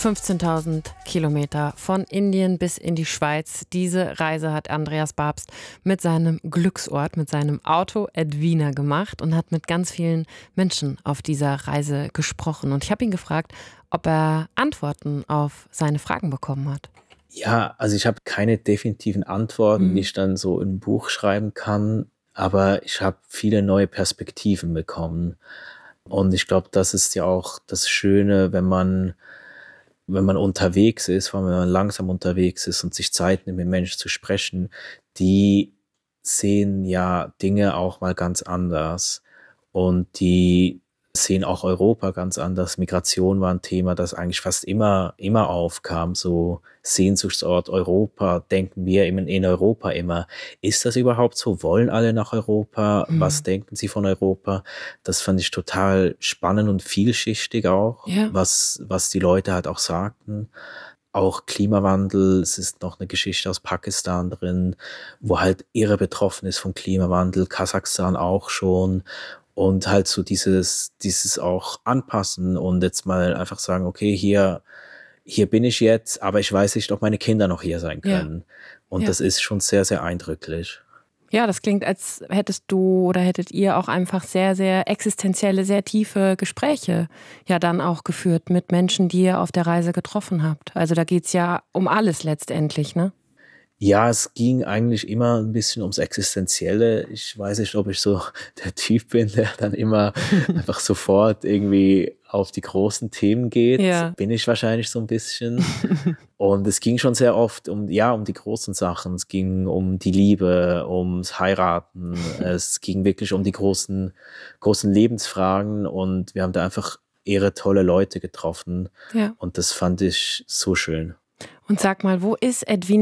15.000 Kilometer von Indien bis in die Schweiz. Diese Reise hat Andreas Babst mit seinem Glücksort, mit seinem Auto Edwina gemacht und hat mit ganz vielen Menschen auf dieser Reise gesprochen. Und ich habe ihn gefragt, ob er Antworten auf seine Fragen bekommen hat. Ja, also ich habe keine definitiven Antworten, die ich dann so in ein Buch schreiben kann, aber ich habe viele neue Perspektiven bekommen. Und ich glaube, das ist ja auch das Schöne, wenn man unterwegs ist, vor allem wenn man langsam unterwegs ist und sich Zeit nimmt, mit Menschen zu sprechen, die sehen ja Dinge auch mal ganz anders und die sehen auch Europa ganz anders. Migration war ein Thema, das eigentlich fast immer aufkam, so Sehnsuchtsort Europa, denken wir in Europa immer. Ist das überhaupt so? Wollen alle nach Europa? Was denken sie von Europa? Das fand ich total spannend und vielschichtig auch, Ja. was die Leute halt auch sagten. Auch Klimawandel, es ist noch eine Geschichte aus Pakistan drin, wo halt irre betroffen ist vom Klimawandel, Kasachstan auch schon. Und halt so dieses auch anpassen und jetzt mal einfach sagen, okay, hier bin ich jetzt, aber ich weiß nicht, ob meine Kinder noch hier sein können. Und Ja. das ist schon sehr, sehr eindrücklich. Ja, das klingt, als hättest du oder hättet ihr auch einfach sehr, sehr existenzielle, sehr tiefe Gespräche ja dann auch geführt mit Menschen, die ihr auf der Reise getroffen habt. Also da geht's ja um alles letztendlich, ne? Ja, es ging eigentlich immer ein bisschen ums Existenzielle. Ich weiß nicht, ob ich so der Typ bin, der dann immer einfach sofort irgendwie auf die großen Themen geht. Ja. Bin ich wahrscheinlich so ein bisschen. Und es ging schon sehr oft um die großen Sachen. Es ging um die Liebe, ums Heiraten. Es ging wirklich um die großen Lebensfragen. Und wir haben da einfach irre tolle Leute getroffen. Ja. Und das fand ich so schön. Und sag mal, wo ist Edwina